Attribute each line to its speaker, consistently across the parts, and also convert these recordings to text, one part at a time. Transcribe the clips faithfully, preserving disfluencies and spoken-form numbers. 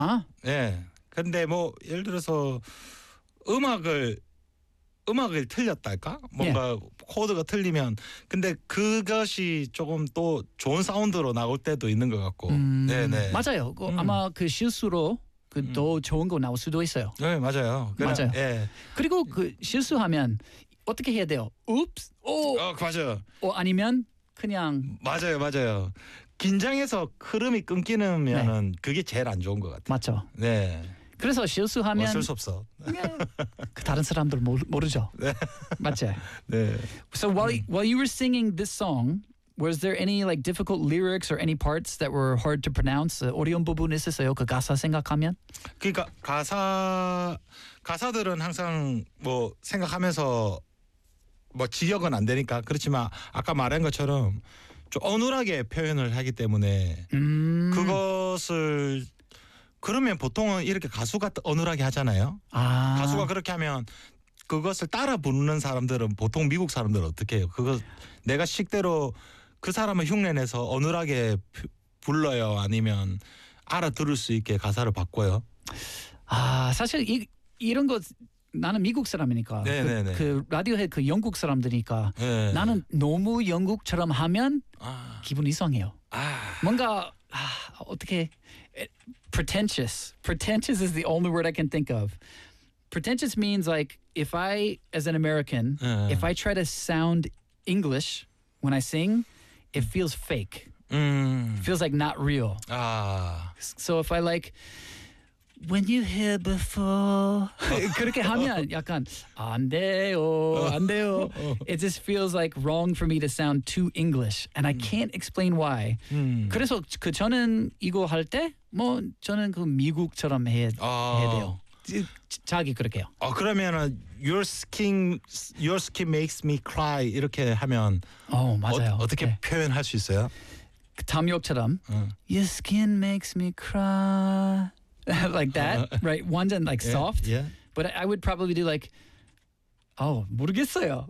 Speaker 1: 아,
Speaker 2: 예. 근데 뭐 예를 들어서 음악을 음악을 틀렸달까? 뭔가 코드가 틀리면 근데 그것이 조금 또 좋은 사운드로 나올 때도 있는 것 같고.
Speaker 1: 음,
Speaker 2: 네네.
Speaker 1: 맞아요. 그
Speaker 2: 음.
Speaker 1: 아마 그 실수로 그 더 좋은 거 나올 수도 있어요.
Speaker 2: 네 맞아요. 그래,
Speaker 1: 맞아요.
Speaker 2: 예.
Speaker 1: 그리고 그 실수하면 어떻게 해야 돼요? Oops, 오,
Speaker 2: 어 맞아.
Speaker 1: 어 아니면 그냥
Speaker 2: 맞아요, 맞아요. 긴장해서 흐름이 끊기면은 그게 제일 안 좋은 것 같아요.
Speaker 1: 맞죠.
Speaker 2: 네.
Speaker 1: 그래서 실수하면
Speaker 2: 어쩔 수 없어.
Speaker 1: 그 다른 사람들 모르, 모르죠.
Speaker 2: 네.
Speaker 1: 맞죠.
Speaker 2: 네.
Speaker 1: So while while you were singing this song, was there any like difficult lyrics or any parts that were hard to pronounce? 어, 어려운 부분 있었어요? 그 가사 생각하면?
Speaker 2: 그러니까 가사 가사들은 항상 뭐 생각하면서 뭐 지역은 안 되니까 그렇지만 아까 말한 것처럼 좀 어눌하게 표현을 하기 때문에
Speaker 1: 음.
Speaker 2: 그것을 그러면 보통은 이렇게 가수가 어눌하게 하잖아요.
Speaker 1: 아.
Speaker 2: 가수가 그렇게 하면 그것을 따라 부르는 사람들은 보통 미국 사람들은 어떻게 해요? 그거 내가 식대로 그 사람을 흉내내서 어눌하게 불러요? 아니면 알아들을 수 있게 가사를 바꿔요?
Speaker 1: 아 사실 이 이런 거 나는 미국 사람이니까
Speaker 2: 네네네.
Speaker 1: 그, 그 라디오헤드 그 영국 사람들이니까
Speaker 2: 네.
Speaker 1: 나는 너무 영국처럼 하면
Speaker 2: 아,
Speaker 1: 기분 이상해요.
Speaker 2: 아,
Speaker 1: 뭔가 아, 어떻게 pretentious. Pretentious is the only word I can think of. Pretentious means like if I, as an American,
Speaker 2: 네.
Speaker 1: if I try to sound English when I sing, it feels fake.
Speaker 2: 음,
Speaker 1: It feels like not real.
Speaker 2: 아,
Speaker 1: So if I like when you hear before 그렇게 하면 약간 안 돼요, 안 돼요. It just feels like wrong for me to sound too English, and I can't explain why.
Speaker 2: 음,
Speaker 1: 그래서 그 저는 이거 할 때 뭐 저는 그 미국처럼 해,
Speaker 2: 아.
Speaker 1: 해야 돼요. 지- 자기 그렇게 해요.
Speaker 2: 어 그러면은 your skin your skin makes me cry 이렇게 하면
Speaker 1: 어 맞아요.
Speaker 2: 어, 어떻게
Speaker 1: 네.
Speaker 2: 표현할 수 있어요?
Speaker 1: 그 탐욕처럼
Speaker 2: 응.
Speaker 1: Your skin makes me cry like that, right? 완전 like
Speaker 2: Yeah,
Speaker 1: soft.
Speaker 2: yeah.
Speaker 1: But I would probably do like 어 모르겠어요.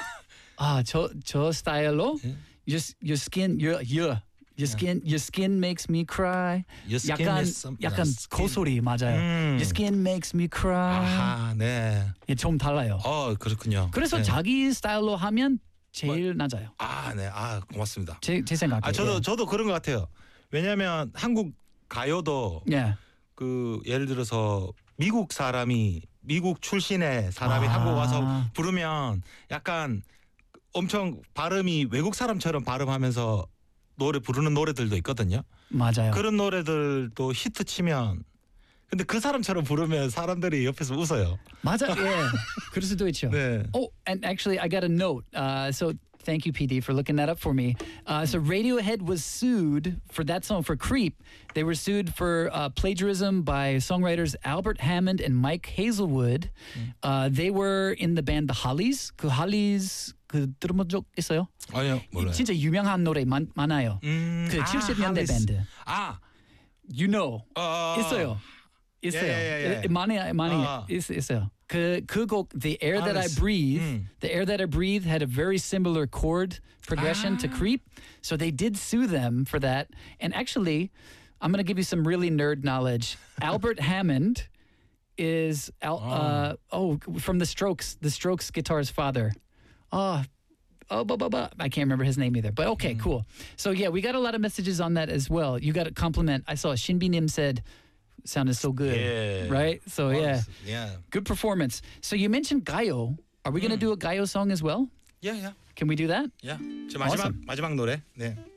Speaker 1: 아저저 스타일로
Speaker 2: 예.
Speaker 1: your your skin your your your skin your skin makes me cry.
Speaker 2: Your skin
Speaker 1: 약간
Speaker 2: is some-
Speaker 1: 약간
Speaker 2: skin.
Speaker 1: 고소리 맞아요.
Speaker 2: 음.
Speaker 1: Your skin makes me cry.
Speaker 2: 아하, 네.
Speaker 1: 예, 좀 달라요.
Speaker 2: 어 그렇군요.
Speaker 1: 그래서
Speaker 2: 네.
Speaker 1: 자기 스타일로 하면 제일 낮아요.
Speaker 2: 아, 네. 아, 고맙습니다.
Speaker 1: 제, 제 생각에.
Speaker 2: 아, 저도 저도 그런 것 같아요. 왜냐하면 한국 가요도
Speaker 1: 예.
Speaker 2: 그 예를 들어서 미국 사람이 미국 출신의 사람이
Speaker 1: 아.
Speaker 2: 한국 와서 부르면 약간 엄청 발음이 외국 사람처럼 발음하면서 노래 부르는 노래들도 있거든요.
Speaker 1: 맞아요.
Speaker 2: 그런 노래들도 히트 치면 근데 그 사람처럼 부르면 사람들이 옆에서 웃어요.
Speaker 1: 맞아. 예. 그럴 수도 있죠.
Speaker 2: 네.
Speaker 1: Oh, and actually, I got a note. Uh, so thank you, P D, for looking that up for me. Uh, so Radiohead was sued for that song for "Creep." They were sued for uh, plagiarism by songwriters Albert Hammond and Mike Hazelwood. Uh, they were in the band The Hollies. 그 Hollies 그 들어본 적 있어요?
Speaker 2: 아니요, 몰라요.
Speaker 1: 진짜 유명한 노래 많, 많아요.
Speaker 2: 음,
Speaker 1: 그
Speaker 2: 아,
Speaker 1: 칠십 년대
Speaker 2: 할리스.
Speaker 1: 밴드.
Speaker 2: 아,
Speaker 1: You know.
Speaker 2: 어,
Speaker 1: 있어요. 있어요.
Speaker 2: 예, 예, 예.
Speaker 1: 많이 많이
Speaker 2: 아.
Speaker 1: 있, 있어요. 그 그 곡 The Air That I
Speaker 2: 알았어.
Speaker 1: Breathe,
Speaker 2: 음.
Speaker 1: The Air That I Breathe had a very similar chord progression to
Speaker 2: 아.
Speaker 1: Creep, so they did sue them for that. And actually, I'm going to give you some really nerd knowledge. Albert Hammond is Al, uh, oh from the Strokes, the Strokes guitar's father. Oh, oh, blah, blah, blah. I can't remember his name either. But okay, cool. So yeah, we got a lot of messages on that as well. You got a compliment. I saw Shinbi Nim said, sounded so good.
Speaker 2: Yeah.
Speaker 1: Right? So yeah,
Speaker 2: yeah,
Speaker 1: good performance. So you mentioned Gayo. Are we going to do a Gayo song as well?
Speaker 2: yeah, yeah,
Speaker 1: Can we do that?
Speaker 2: yeah. 저 마지막
Speaker 1: Awesome.
Speaker 2: 마지막 노래. 네.